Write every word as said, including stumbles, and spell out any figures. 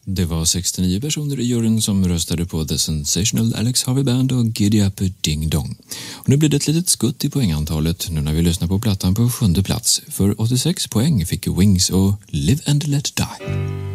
Det var sextionio personer i juryn som röstade på The Sensational Alex Harvey Band och Giddy Up Ding Dong. Och nu blir det ett litet skutt i poängantalet nu när vi lyssnar på plattan på sjunde plats. För åttiosex poäng fick Wings och Live and Let Die.